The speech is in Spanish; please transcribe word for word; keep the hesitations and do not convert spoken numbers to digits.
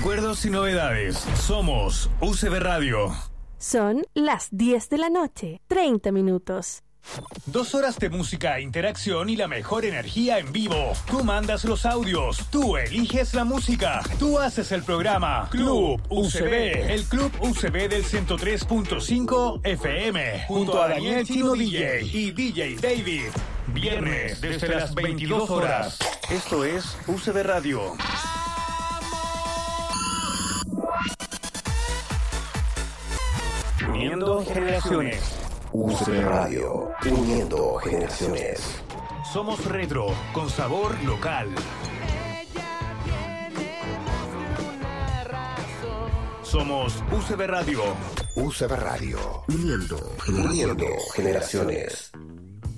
Recuerdos y novedades. Somos U C B Radio. Son las diez de la noche, treinta minutos. Dos horas de música, interacción y la mejor energía en vivo. Tú mandas los audios, tú eliges la música, tú haces el programa. Club U C B, el Club U C B del ciento tres punto cinco F M, junto a Daniel Chino D J y D J David. Viernes desde las veintidós horas. Esto es U C B Radio. Uniendo generaciones. U C B Radio, uniendo generaciones. Somos retro, con sabor local. Somos U C B Radio. U C B Radio, uniendo, uniendo generaciones.